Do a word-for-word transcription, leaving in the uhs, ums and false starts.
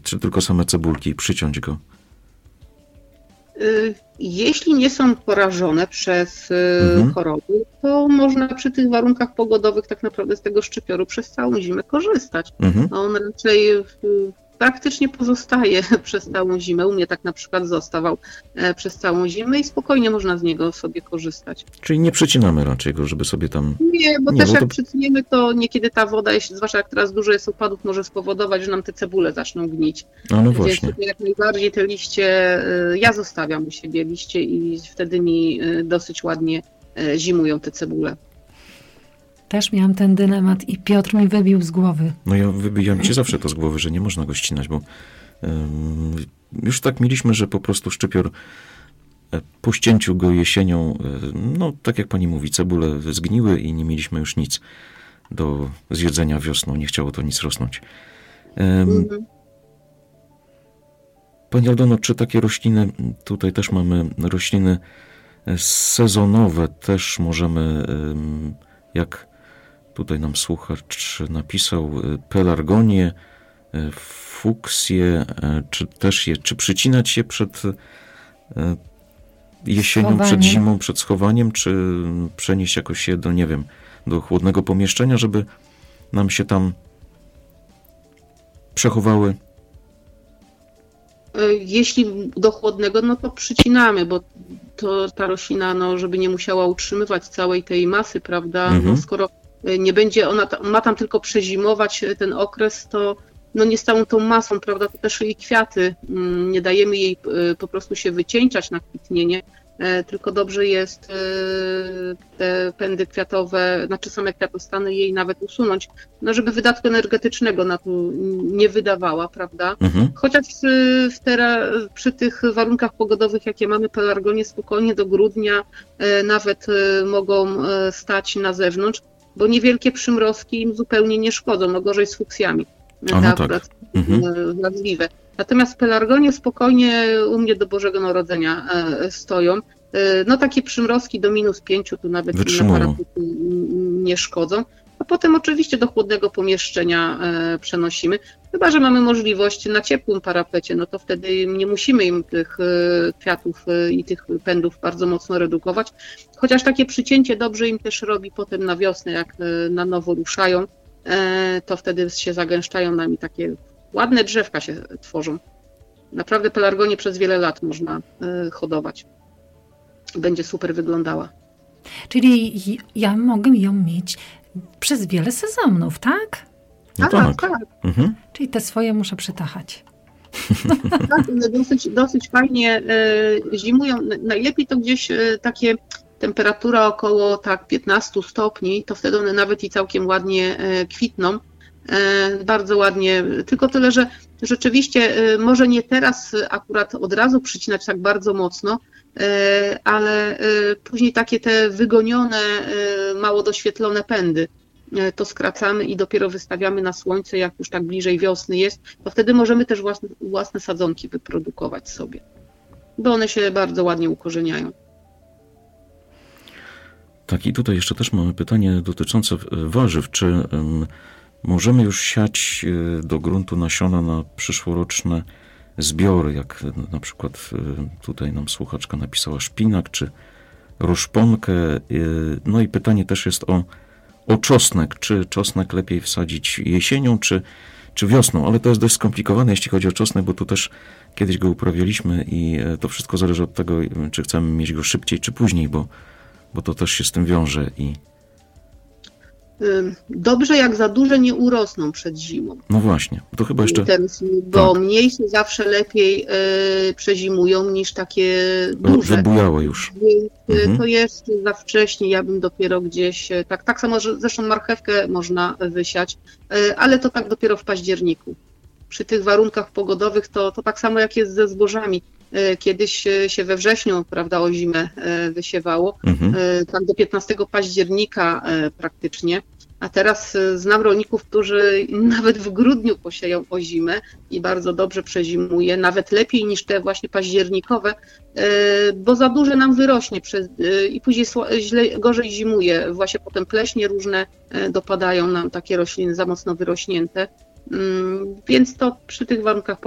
czy tylko same cebulki, przyciąć go? Jeśli nie są porażone przez Mhm. choroby, to można przy tych warunkach pogodowych tak naprawdę z tego szczypioru przez całą zimę korzystać. Mhm. On raczej w- praktycznie pozostaje przez całą zimę. U mnie tak na przykład zostawał e, przez całą zimę i spokojnie można z niego sobie korzystać. Czyli nie przycinamy raczej go, żeby sobie tam... Nie, bo Nie, też bo jak to- przytniemy, to niekiedy ta woda, jeśli, zwłaszcza jak teraz dużo jest opadów, może spowodować, że nam te cebule zaczną gnić. A no Więc właśnie. tutaj jak najbardziej te liście, y, ja zostawiam u siebie liście i wtedy mi y, dosyć ładnie y, zimują te cebule. Też miałam ten dylemat i Piotr mi wybił z głowy. No ja wybijam ci zawsze to z głowy, że nie można go ścinać, bo ym, już tak mieliśmy, że po prostu szczypior e, po ścięciu go jesienią, e, no tak jak pani mówi, cebule zgniły i nie mieliśmy już nic do zjedzenia wiosną, nie chciało to nic rosnąć. Ym, Mhm. Pani Aldono, czy takie rośliny, tutaj też mamy rośliny e, sezonowe, też możemy, ym, jak tutaj nam słuchacz napisał, e, pelargonię, e, fuksję, e, czy też je, czy przycinać je przed e, jesienią, przed Schowaniem. zimą, przed schowaniem, czy przenieść jakoś je do, nie wiem, do chłodnego pomieszczenia, żeby nam się tam przechowały. Y, Jeśli do chłodnego, no to przycinamy, bo to ta roślina, no, żeby nie musiała utrzymywać całej tej masy, prawda? Mhm. No, skoro y, nie będzie ona, ta- ma tam tylko przezimować y, ten okres, to no nie z całą tą masą, prawda? To też i kwiaty, mm, nie dajemy jej y, po prostu się wycieńczać na kwitnienie, y, tylko dobrze jest y, te pędy kwiatowe, znaczy same kwiatostany jej nawet usunąć, no żeby wydatku energetycznego na to nie wydawała, prawda? Mhm. Chociaż y, w tera, przy tych warunkach pogodowych, jakie mamy, pelargonie spokojnie do grudnia y, nawet y, mogą y, stać na zewnątrz, bo niewielkie przymrozki im zupełnie nie szkodzą, no gorzej z fuksjami. A no Te tak. akurat Mhm. y, wrażliwe. Natomiast pelargonie spokojnie u mnie do Bożego Narodzenia y, stoją. Y, No takie przymrozki do minus pięciu tu nawet inne Wytrzymują. parapety nie szkodzą. A potem oczywiście do chłodnego pomieszczenia e, przenosimy. Chyba że mamy możliwość na ciepłym parapecie, no to wtedy nie musimy im tych e, kwiatów e, i tych pędów bardzo mocno redukować. Chociaż takie przycięcie dobrze im też robi potem na wiosnę, jak e, na nowo ruszają, e, to wtedy się zagęszczają nami, takie ładne drzewka się tworzą. Naprawdę pelargonię przez wiele lat można e, hodować. Będzie super wyglądała. Czyli ja mogę ją mieć przez wiele sezonów, tak? No tak. tak. Mhm. Czyli te swoje muszę przytachać. Tak, one dosyć, dosyć fajnie e, zimują. Najlepiej to gdzieś e, takie temperatura około tak piętnaście stopni, to wtedy one nawet i całkiem ładnie e, kwitną. E, bardzo ładnie, tylko tyle, że rzeczywiście e, może nie teraz akurat od razu przycinać tak bardzo mocno, e, ale e, później takie te wygonione, e, mało doświetlone pędy e, to skracamy i dopiero wystawiamy na słońce, jak już tak bliżej wiosny jest, to wtedy możemy też własne, własne sadzonki wyprodukować sobie, bo one się bardzo ładnie ukorzeniają. Tak, i tutaj jeszcze też mamy pytanie dotyczące e, warzyw. Czy em, możemy już siać e, do gruntu nasiona na przyszłoroczne zbiory, jak e, na przykład e, tutaj nam słuchaczka napisała szpinak, czy roszponkę. E, no i pytanie też jest o, o czosnek. Czy czosnek lepiej wsadzić jesienią, czy, czy wiosną? Ale to jest dość skomplikowane, jeśli chodzi o czosnek, bo tu też kiedyś go uprawialiśmy i e, to wszystko zależy od tego, e, czy chcemy mieć go szybciej, czy później, bo bo to też się z tym wiąże i Ym, Dobrze, jak za duże nie urosną przed zimą. no właśnie, to chyba jeszcze Te rośliny, bo tak. mniejsze zawsze lepiej y, przezimują niż takie no, duże. wybujałe już. Więc y, Mhm. to jest za wcześnie, ja bym dopiero gdzieś, y, tak, tak samo, że zresztą marchewkę można wysiać, y, ale to tak dopiero w październiku. Przy tych warunkach pogodowych to, to tak samo jak jest ze zbożami. Y, Kiedyś y, się we wrześniu, prawda, o zimę y, wysiewało, Mhm. y, tak do piętnastego października y, praktycznie. A teraz y, znam rolników, którzy nawet w grudniu posieją o zimę i bardzo dobrze przezimuje, nawet lepiej niż te właśnie październikowe, y, bo za duże nam wyrośnie przez, y, i później sła- źle, gorzej zimuje. Właśnie potem pleśnie różne y, dopadają nam, takie rośliny za mocno wyrośnięte. Mm, Więc to przy tych warunkach